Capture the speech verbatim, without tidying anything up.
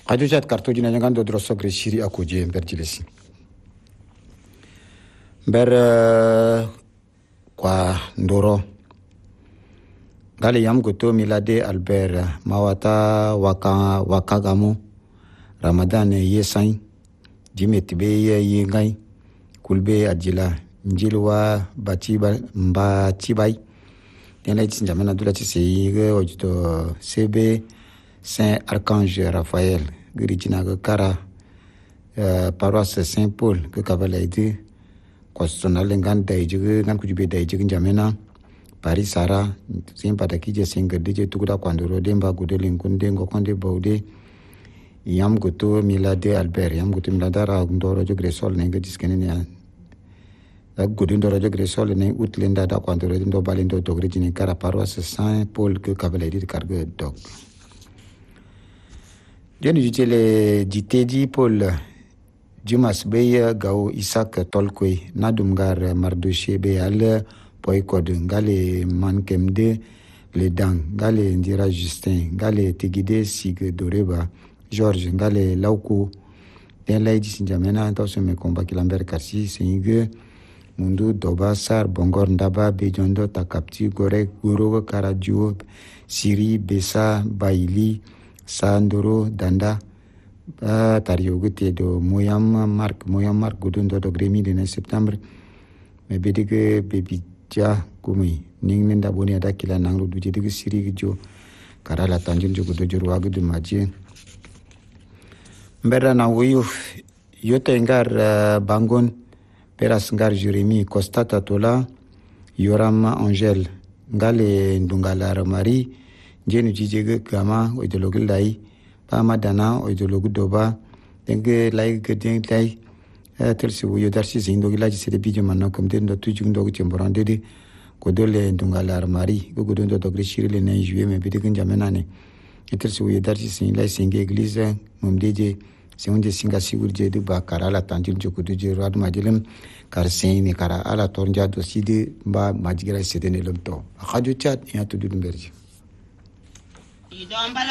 Ajujat kartu jina jangan do drosso gre shiri akuje berjilesi. Ber uh, kwa ndoro. Gale yam goto milade Albert mawata waka wakagamu Ramadan yesain jimetibe ye yengai kulbe ajila njilwa batiba mba tibai tena tsinjamana dula tseye ojuto cb Saint Archange Raphaël grijina ga kara uh, paroisse Saint Paul ga kabala idi kwastonal ngan daiji ngan kujube daiji njamena Paris Sara sin pataki je singa dije tukuda kwandoro demba godelin kunde ngokonde baude yam goto milade Albert yam goto milade ra ndoro jo gresol nenga diskene ne da godo ndoro jo gresol ne utlenda da kwandoro ndo balindo dogre jini kara paroisse Saint Paul que cavalerie de cargo dog jeni jitele jiteji Paul Jumas Bey Gao Isaac Tolkwe Nadumgar Mardoche Bey al Poikod Gale Mankemde Le Dang Gale Ndira Justin Gale Tegide Sig Doreba George Gale Lauko Den Laidi Sinjamena Toso me komba Kilamber Kasi Singe Mundu Doba Sar Bongor Ndaba Bejondo Takapti Gorek Goro Karadio Siri Besa Baili Sandoro Danda Uh, tarioguti do moyam mark moyam mark gudun do gremi de septembre me bedige bebija kumi ning nenda boni ada kila nangru du jedige siri jo karala tanjun jo gudo jo wagu de maji mbera na wuyu yote ngar uh, bangon peras ngar Jeremy Costata tola Yoram Angel ngale ndungala ramari jenu jijege gama oidologil dai pa madana o idologu doba denge lai gedeng lai tersi wuyo darsi zindo gilaji sede bijo manna komde ndo tuju ndo chemborande de kodole ndungala armari go godo ndo dogre shirile na juye me bide gunja menane tersi wuyo darsi sin lai singe eglise mumdeje seunde singa sigurje de ba karala tanjil jokudo je rad majelem kar sin ni kara ala tornja do side ba majgira sede ne lomto khaju chat ya tudu berji